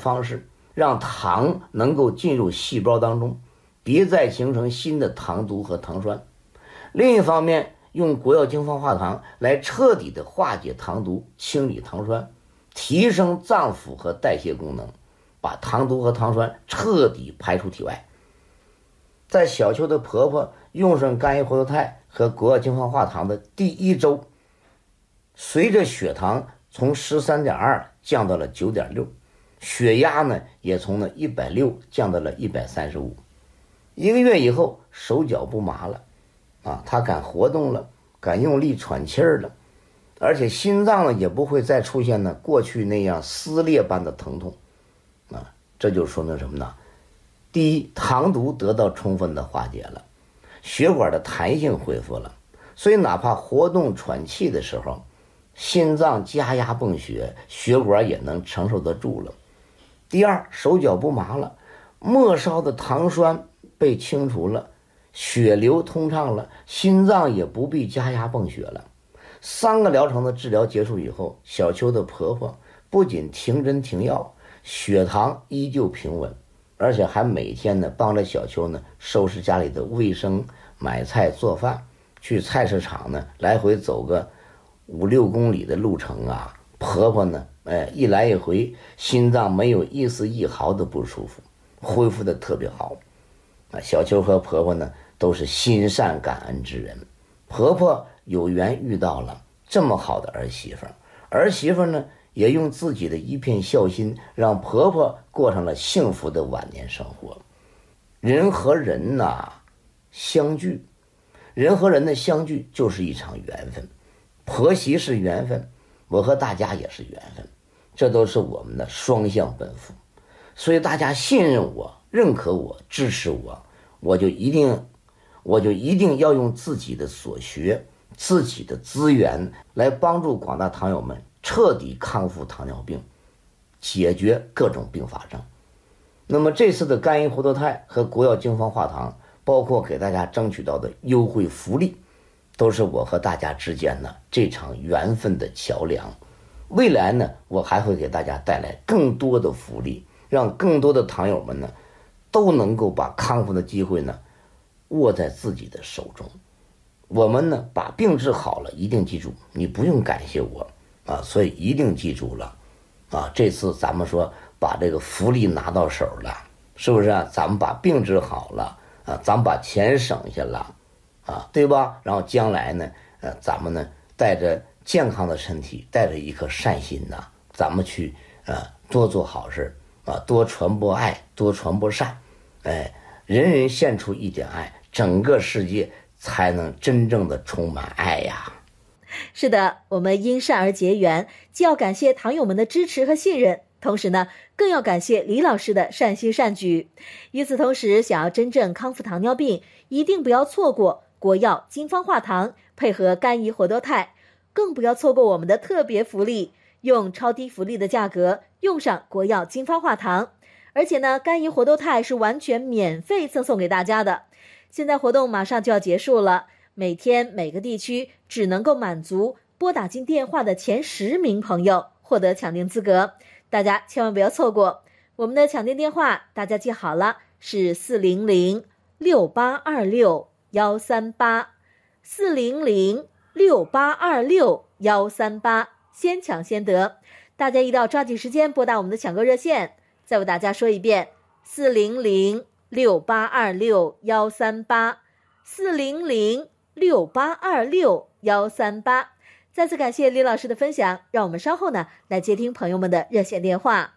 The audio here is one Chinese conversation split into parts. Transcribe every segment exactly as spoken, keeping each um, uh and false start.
方式，让糖能够进入细胞当中，别再形成新的糖毒和糖酸。另一方面，用国药精方化糖来彻底的化解糖毒，清理糖酸，提升脏腑和代谢功能，把糖毒和糖酸彻底排出体外。在小秋的婆婆用上干叶活动肽和国药精方化糖的第一周，随着血糖从 十三点二 降到了 九点六， 血压呢也从了一百六降到了一百三十五。一个月以后，手脚不麻了啊，她敢活动了，敢用力喘气儿了，而且心脏呢也不会再出现呢过去那样撕裂般的疼痛啊。这就说明什么呢？第一，糖毒得到充分的化解了，血管的弹性恢复了，所以哪怕活动喘气的时候，心脏加压泵血，血管也能承受得住了。第二，手脚不麻了，末梢的糖酸被清除了，血流通畅了，心脏也不必加压泵血了。三个疗程的治疗结束以后，小秋的婆婆不仅停针停药，血糖依旧平稳，而且还每天呢帮着小秋呢收拾家里的卫生，买菜做饭，去菜市场呢来回走个五六公里的路程啊。婆婆呢哎一来一回，心脏没有一丝一毫的不舒服，恢复的特别好啊。小秋和婆婆呢都是心善感恩之人，婆婆有缘遇到了这么好的儿媳妇，儿媳妇呢也用自己的一片孝心，让婆婆过上了幸福的晚年生活。人和人呐、啊、相聚，人和人的相聚就是一场缘分，婆媳是缘分，我和大家也是缘分，这都是我们的双向奔赴。所以大家信任我，认可我，支持我，我就一定我就一定要用自己的所学，自己的资源来帮助广大糖友们彻底康复糖尿病，解决各种并发症。那么这次的干叶活动肽和国药精方化糖，包括给大家争取到的优惠福利，都是我和大家之间呢这场缘分的桥梁。未来呢，我还会给大家带来更多的福利，让更多的糖友们呢都能够把康复的机会呢握在自己的手中。我们呢把病治好了，一定记住，你不用感谢我啊，所以一定记住了啊。这次咱们说把这个福利拿到手了，是不是啊？咱们把病治好了啊，咱们把钱省下了啊，对吧？然后将来呢，呃，咱们呢带着健康的身体，带着一颗善心呐，咱们去呃多做好事啊，多传播爱，多传播善，哎，人人献出一点爱，整个世界才能真正的充满爱呀。 是的，我们因善而结缘，既要感谢糖友们的支持和信任，同时呢，更要感谢李老师的善心善举。与此同时，想要真正康复糖尿病，一定不要错过国药精方化糖配合甘怡活多肽，更不要错过我们的特别福利，用超低福利的价格用上国药精方化糖，而且呢，甘怡活多肽是完全免费赠送给大家的。现在活动马上就要结束了，每天每个地区只能够满足拨打进电话的前十名朋友获得抢订资格，大家千万不要错过。我们的抢订电话大家记好了，是四零零六八二六一三八，四零零六八二六一三八，先抢先得，大家一定要抓紧时间拨打我们的抢购热线。再为大家说一遍，四零零六八二六一三八，四零零六八二六一三八。再次感谢李老师的分享，让我们稍后呢来接听朋友们的热线电话。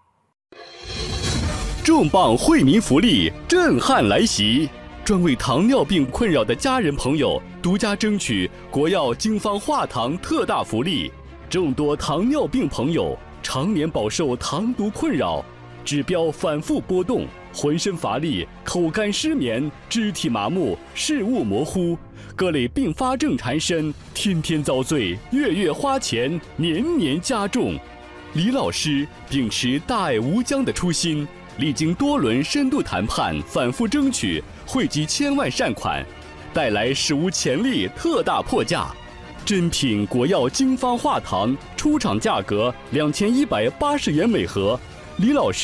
重磅惠民福利震撼来袭，专为糖尿病困扰的家人朋友独家争取国药精方化糖特大福利。众多糖尿病朋友常年饱受糖毒困扰，指标反复波动，浑身乏力，口干失眠，肢体麻木，视物模糊，各类并发症缠身，天天遭罪，月月花钱，年年加重。李老师秉持大爱无疆的初心，历经多轮深度谈判，反复争取，汇集千万善款，带来史无前例特大破价。珍品国药精方化糖出厂价格两千一百八十元每盒，李老师